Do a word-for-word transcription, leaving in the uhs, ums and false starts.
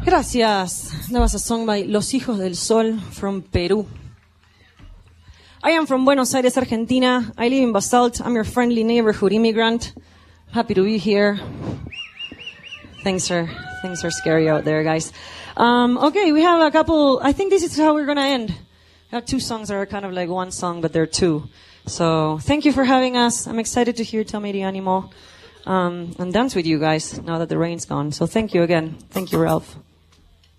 Gracias. That was a song by Los Hijos del Sol from Peru. I am from Buenos Aires, Argentina. I live in Basalt. I'm your friendly neighborhood immigrant. Happy to be here. Things are things are scary out there, guys. Um, okay, we have a couple. I think this is how we're gonna end. We have two songs that are kind of like one song, but they're two. So thank you for having us. I'm excited to hear Tell Me the Animal um, and dance with you guys now that the rain's gone. So thank you again. Thank you, Ralph.